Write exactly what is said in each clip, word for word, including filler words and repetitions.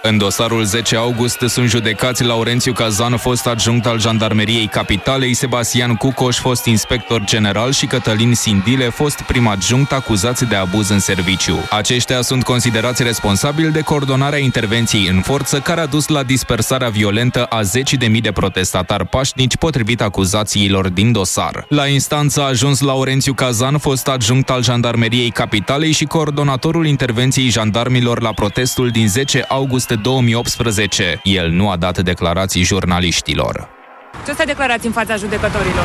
În dosarul zece august sunt judecați Laurențiu Cazan, fost adjunct al Jandarmeriei Capitalei, Sebastian Cucoș, fost inspector general, și Cătălin Sindile, fost prim adjunct, acuzați de abuz în serviciu. Aceștia sunt considerați responsabili de coordonarea intervenției în forță care a dus la dispersarea violentă a zeci de mii de protestatari pașnici, potrivit acuzațiilor din dosar. La instanță a ajuns Laurențiu Cazan, fost adjunct al Jandarmeriei Capitalei și coordonatorul intervenției jandarmilor la protestul din zece august două mii optsprezece. El nu a dat declarații jurnaliștilor. Ce să declarați în fața judecătorilor?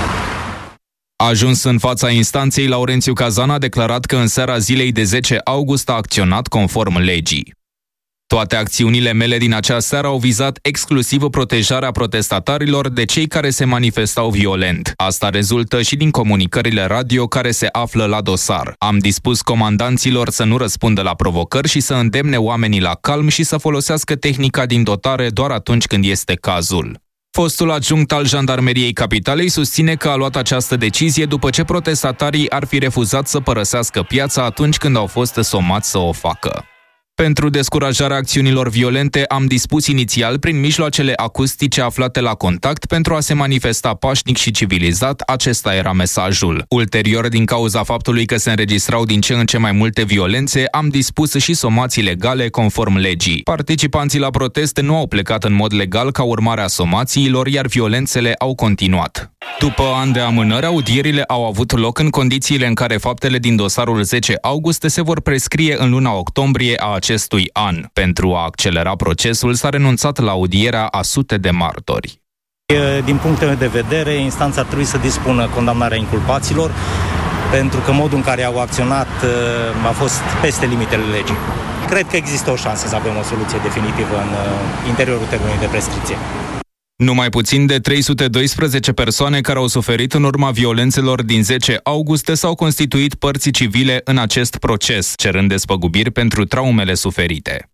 Ajuns în fața instanței, Laurențiu Cazan a declarat că în seara zilei de zece august a acționat conform legii. Toate acțiunile mele din acea seară au vizat exclusiv protejarea protestatarilor de cei care se manifestau violent. Asta rezultă și din comunicările radio care se află la dosar. Am dispus comandanților să nu răspundă la provocări și să îndemne oamenii la calm și să folosească tehnica din dotare doar atunci când este cazul. Fostul adjunct al Jandarmeriei Capitalei susține că a luat această decizie după ce protestatarii ar fi refuzat să părăsească piața atunci când au fost somați să o facă. Pentru descurajarea acțiunilor violente, am dispus inițial prin mijloacele acustice aflate la contact pentru a se manifesta pașnic și civilizat, acesta era mesajul. Ulterior, din cauza faptului că se înregistrau din ce în ce mai multe violențe, am dispus și somații legale conform legii. Participanții la protest nu au plecat în mod legal ca urmare a somațiilor, iar violențele au continuat. După ani de amânări, audierile au avut loc în condițiile în care faptele din dosarul zece august se vor prescrie în luna octombrie a acestui an. Pentru a accelera procesul, s-a renunțat la audierea a sute de martori. Din punctul meu de vedere, instanța trebuie să dispună condamnarea inculpaților, pentru că modul în care au acționat a fost peste limitele legii. Cred că există o șansă să avem o soluție definitivă în interiorul termenului de prescripție. Numai puțin de trei sute doisprezece persoane care au suferit în urma violențelor din zece august s-au constituit părți civile în acest proces, cerând despăgubiri pentru traumele suferite.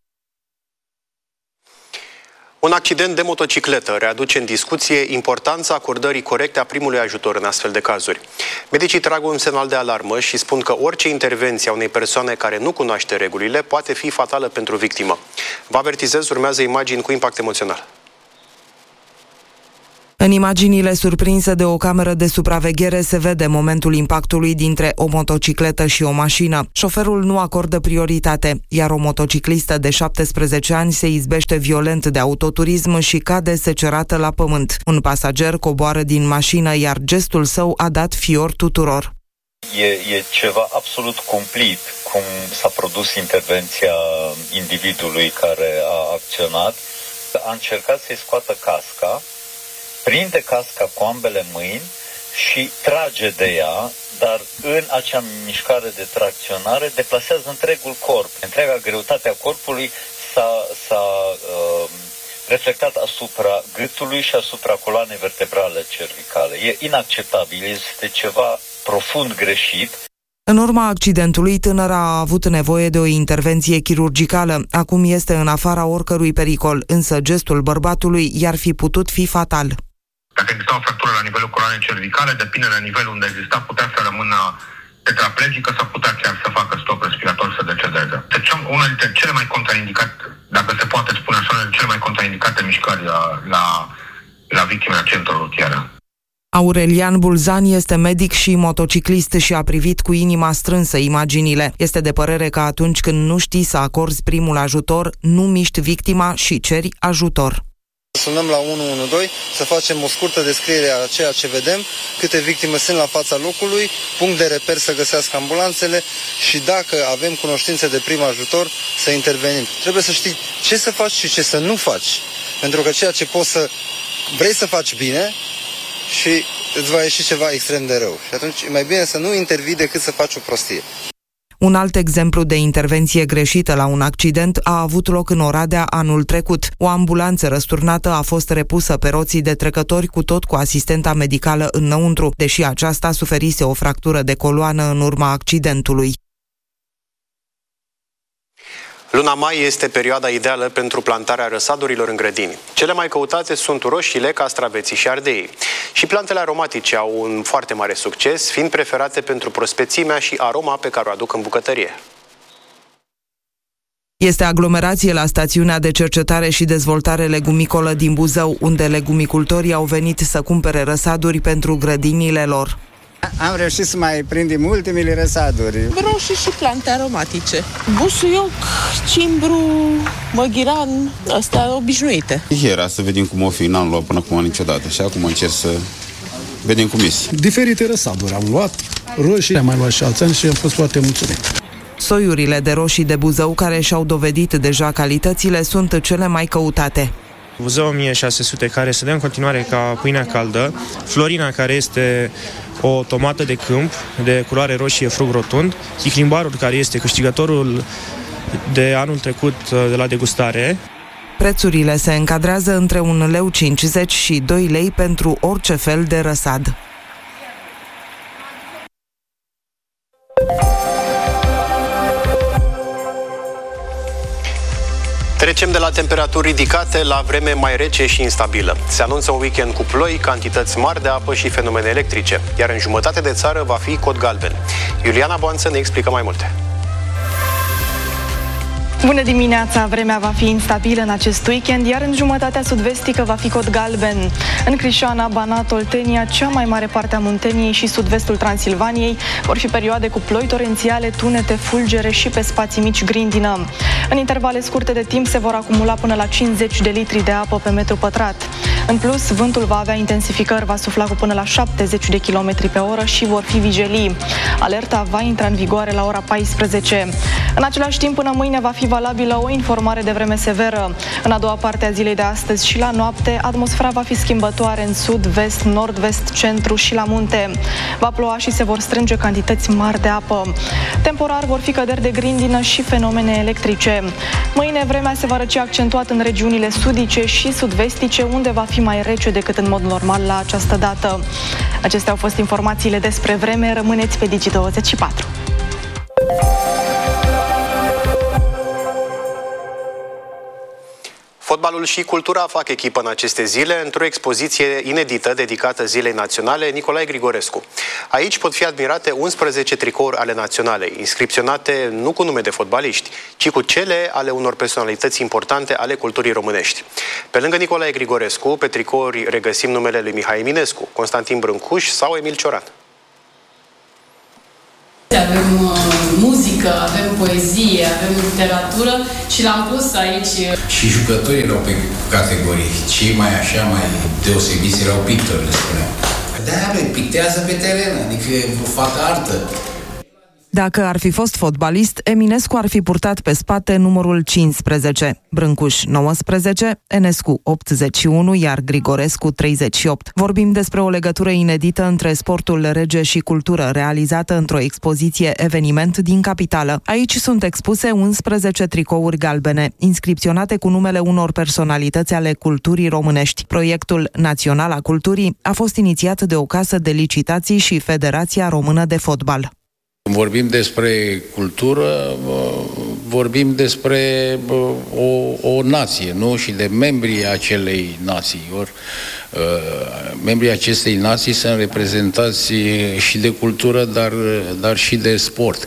Un accident de motocicletă readuce în discuție importanța acordării corecte a primului ajutor în astfel de cazuri. Medicii trag un semnal de alarmă și spun că orice intervenție a unei persoane care nu cunoaște regulile poate fi fatală pentru victimă. Vă avertizez, urmează imagini cu impact emoțional. În imaginile surprinse de o cameră de supraveghere se vede momentul impactului dintre o motocicletă și o mașină. Șoferul nu acordă prioritate, iar o motociclistă de șaptesprezece ani se izbește violent de autoturism și cade secerată la pământ. Un pasager coboară din mașină, iar gestul său a dat fior tuturor. E, e ceva absolut cumplit cum s-a produs intervenția individului care a acționat. A încercat să-i scoată casca, prinde casca cu ambele mâini și trage de ea, dar în acea mișcare de tracționare deplasează întregul corp. Întreaga greutate a corpului s-a, s-a uh, reflectat asupra gâtului și asupra coloanei vertebrale cervicale. E inacceptabil, este ceva profund greșit. În urma accidentului, tânăra a avut nevoie de o intervenție chirurgicală. Acum este în afara oricărui pericol, însă gestul bărbatului i-ar fi putut fi fatal. Dacă exista o fractură la nivelul coloanei cervicale, depinde de nivelul unde exista, putea să rămână tetraplegică sau putea chiar să facă stop respirator, să decedeze. Deci una dintre cele mai contraindicate, dacă se poate spune așa, una dintre cele mai contraindicate mișcări la, la, la victimele accidentelor rutiere. Aurelian Bulzan este medic și motociclist și a privit cu inima strânsă imaginile. Este de părere că atunci când nu știi să acorzi primul ajutor, nu miști victima și ceri ajutor. Sunăm la unu unu doi să facem o scurtă descriere a ceea ce vedem, câte victime sunt la fața locului, punct de reper să găsească ambulanțele și dacă avem cunoștințe de prim ajutor, să intervenim. Trebuie să știi ce să faci și ce să nu faci, pentru că ceea ce poți să vrei să faci bine și îți va ieși ceva extrem de rău. Și atunci e mai bine să nu intervii decât să faci o prostie. Un alt exemplu de intervenție greșită la un accident a avut loc în Oradea anul trecut. O ambulanță răsturnată a fost repusă pe roții de trecători, cu tot cu asistenta medicală înăuntru, deși aceasta suferise o fractură de coloană în urma accidentului. Luna mai este perioada ideală pentru plantarea răsadurilor în grădini. Cele mai căutate sunt roșiile, castraveții și ardeii. Și plantele aromatice au un foarte mare succes, fiind preferate pentru prospețimea și aroma pe care o aduc în bucătărie. Este aglomerație la stațiunea de cercetare și dezvoltare legumicolă din Buzău, unde legumicultorii au venit să cumpere răsaduri pentru grădinile lor. Am reușit să mai prindem ultimele răsaduri. Roșii și plante aromatice. Busuioc, cimbru, măghiran, astea obișnuite. Era să vedem cum o fi, n-am luat până acum niciodată și acum încerc să vedem cum este. Diferite răsaduri am luat, roșii, am mai luat și alți ani și am fost foarte mulțumit. Soiurile de roșii de Buzău, care și-au dovedit deja calitățile, sunt cele mai căutate. Buzău o mie șase sute, care se dă în continuare ca pâinea caldă, Florina, care este o tomată de câmp de culoare roșie, fruct rotund, Chihlimbarul, care este câștigătorul de anul trecut de la degustare. Prețurile se încadrează între un leu cincizeci și doi lei pentru orice fel de răsad. Trecem de la temperaturi ridicate la vreme mai rece și instabilă. Se anunță un weekend cu ploi, cantități mari de apă și fenomene electrice, iar în jumătate de țară va fi cod galben. Iuliana Boanță ne explică mai multe. Bună dimineața! Vremea va fi instabilă în acest weekend, iar în jumătatea sud-vestică va fi cod galben. În Crișana, Banat, Oltenia, cea mai mare parte a Munteniei și sud-vestul Transilvaniei vor fi perioade cu ploi torențiale, tunete, fulgere și pe spații mici grindină. În intervale scurte de timp se vor acumula până la cincizeci de litri de apă pe metru pătrat. În plus, vântul va avea intensificări, va sufla cu până la șaptezeci de kilometri pe oră și vor fi vijelii. Alerta va intra în vigoare la ora paisprezece. În același timp, până mâine va fi valabilă o informare de vreme severă. În a doua parte a zilei de astăzi și la noapte, atmosfera va fi schimbătoare în sud, vest, nord-vest, centru și la munte. Va ploua și se vor strânge cantități mari de apă. Temporar vor fi căderi de grindină și fenomene electrice. Mâine vremea se va răci accentuat în regiunile sudice și sud-vestice, unde va fi mai rece decât în mod normal la această dată. Acestea au fost informațiile despre vreme. Rămâneți pe Digi douăzeci și patru. Fotbalul și cultura fac echipă în aceste zile într-o expoziție inedită dedicată Zilei Naționale Nicolae Grigorescu. Aici pot fi admirate unsprezece tricouri ale naționalei, inscripționate nu cu nume de fotbaliști, ci cu cele ale unor personalități importante ale culturii românești. Pe lângă Nicolae Grigorescu, pe tricouri regăsim numele lui Mihai Eminescu, Constantin Brâncuș sau Emil Cioran. Avem uh, muzică, avem poezie, avem literatură și l-am pus aici. Și jucătorii erau pe categorii. Cei mai așa, mai deosebiți erau pictori, le spuneam. De-aia pictează pe teren, adică fac artă. Dacă ar fi fost fotbalist, Eminescu ar fi purtat pe spate numărul cincisprezece, Brâncuș nouăsprezece, Enescu optzeci și unu, iar Grigorescu treizeci și opt. Vorbim despre o legătură inedită între sportul rege și cultură, realizată într-o expoziție eveniment din capitală. Aici sunt expuse unsprezece tricouri galbene, inscripționate cu numele unor personalități ale culturii românești. Proiectul Național a Culturii a fost inițiat de o casă de licitații și Federația Română de Fotbal. Vorbim despre cultură, vorbim despre o, o nație, nu? Și de membrii acelei nații. Or, membrii acestei nații sunt reprezentați și de cultură, dar, dar și de sport.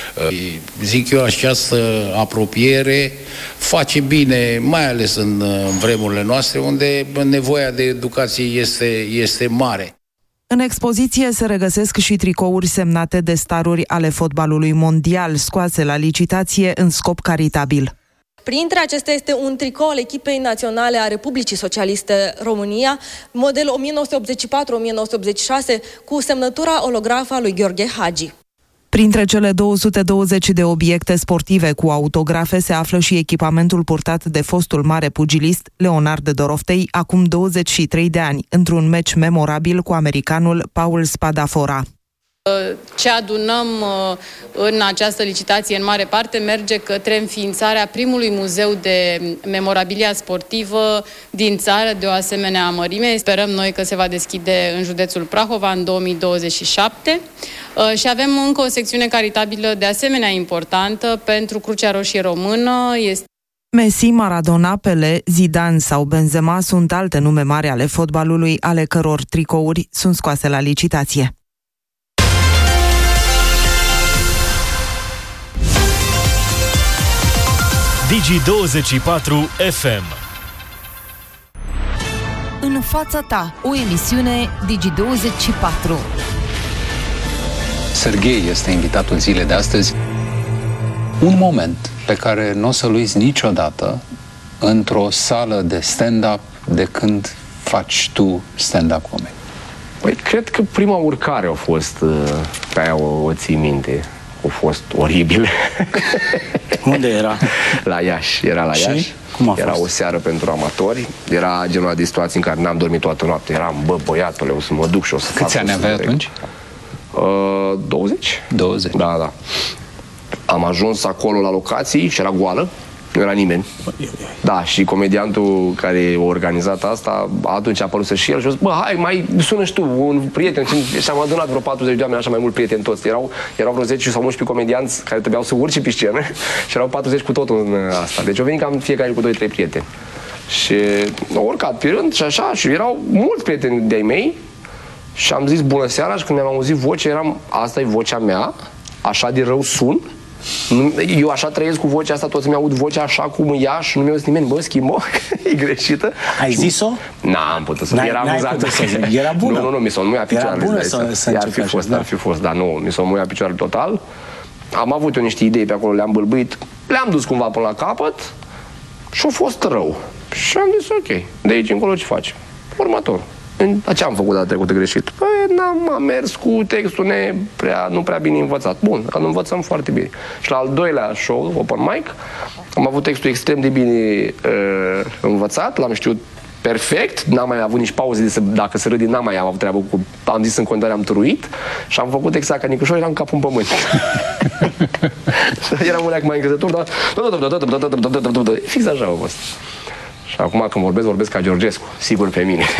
Zic eu, această apropiere face bine, mai ales în vremurile noastre, unde nevoia de educație este, este mare. În expoziție se regăsesc și tricouri semnate de staruri ale fotbalului mondial, scoase la licitație în scop caritabil. Printre acestea este un tricou al echipei naționale a Republicii Socialiste România, model o mie nouă sute optzeci și patru - o mie nouă sute optzeci și șase, cu semnătura olografă a lui Gheorghe Hagi. Printre cele două sute douăzeci de obiecte sportive cu autografe se află și echipamentul purtat de fostul mare pugilist Leonard Doroftei acum douăzeci și trei de ani, într-un meci memorabil cu americanul Paul Spadafora. Ce adunăm în această licitație în mare parte merge către înființarea primului muzeu de memorabilia sportivă din țară de o asemenea mărime. Sperăm noi că se va deschide în județul Prahova în două mii douăzeci și șapte și avem încă o secțiune caritabilă de asemenea importantă pentru Crucea Roșie Română. Este Messi, Maradona, Pelé, Zidane sau Benzema sunt alte nume mari ale fotbalului, ale căror tricouri sunt scoase la licitație. Digi douăzeci și patru F M. În fața ta, o emisiune Digi douăzeci și patru. Serghei este invitatul zilei de astăzi. Un moment pe care nu o să-l uiți niciodată într-o sală de stand-up de când faci tu stand-up comedy. Păi, cred că prima urcare a fost, pe aia o, o ții minte, a fost oribil. Unde era? La Iași, era la Și? Iași. Cum a era fost? o seară pentru amatori, era genul de situații în care n-am dormit toată noaptea, eram, bă, băiatule, o să mă duc și o să fac. Câți ani aveai atunci? Uh, douăzeci. douăzeci. Da, da. Am ajuns acolo la locații și era goală, nu era nimeni. Da, și comediantul care a organizat asta, atunci a apărut și el și a zis, bă, hai, mai sună și tu, un prieten. Și am adunat vreo patruzeci de oameni, așa mai mult prieteni toți. Erau, erau vreo zece sau unsprezece comedianți care trebuiau să urce pe scenă și erau patruzeci cu totul în asta. Deci au venit cam fiecare cu doi trei prieteni. Și au urcat pe rând și așa, și erau mulți prieteni de-ai mei. Și am zis bună seara și când mi-am auzit vocea, eram, asta e vocea mea, așa de rău sun. Eu așa trăiesc cu vocea asta, toți mi-aud vocea așa cum ea și nu mi-a zis nimeni, bă, schimbo, e greșită. Ai zis-o? N-am putut să era amuzant. Era bună? Nu, nu, nu, mi s-a înmuiat picioarele. Era bună să, să ar fi fost, ar fi fost, dar nu, mi s-a înmuiat picioarele total. Am avut eu niște idei pe acolo, le-am bâlbâit, le-am dus cumva până la capăt și a fost rău. Și am zis, ok, de aici încolo ce faci? Următor. Ce am făcut data trecută greșit? Păi, n-am am mers cu textul ne prea, nu prea bine învățat. Bun, îl învățăm foarte bine. Și la al doilea show, open mic, am avut textul extrem de bine uh, învățat, l-am știut perfect, n-am mai avut nici pauze de să, dacă se râde, n-am mai avut treabă cu, am zis în continuare, am turuit și am făcut exact ca Nicușor, eram capul în pământ. Eram un leac mai încrezător, dar fix așa a fost. Și acum când vorbesc, vorbesc ca Georgescu, sigur pe mine.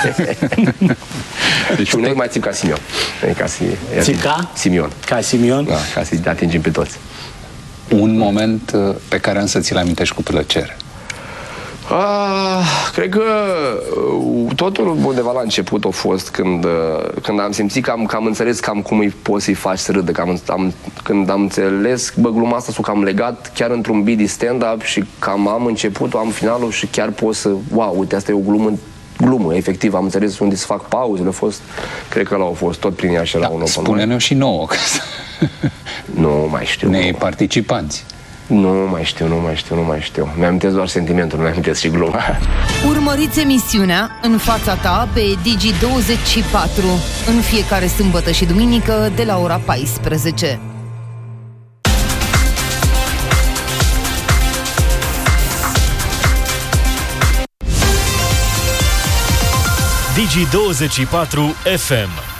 Deci un mai țip ca Simion. Ca țip ca? Simion. Ca Simion? Da, ca să-i atingem pe toți. Un moment pe care însă ți-l amintești cu plăcere. Ah, cred că totul undeva la început a fost când, când am simțit că am, că am înțeles cam cum îi poți să-i faci să râdă. Că am, am, când am înțeles, bă, gluma asta s-o cam legat chiar într-un beat de stand-up și cam am începutul, am finalul și chiar pot să, wow, uite, asta e o glumă, glumă, efectiv, am înțeles unde să fac pauzele, a fost, cred că l-au fost tot prin ea și era da, un open. Spune-ne și nouă. Nu mai știu. Nei participanți. Nu mai știu, nu mai știu, nu mai știu. Mi-amintesc doar sentimentul, nu mi-amintesc și gluma. Urmăriți emisiunea În fața ta pe Digi douăzeci și patru în fiecare sâmbătă și duminică de la ora paisprezece. Digi douăzeci și patru F M.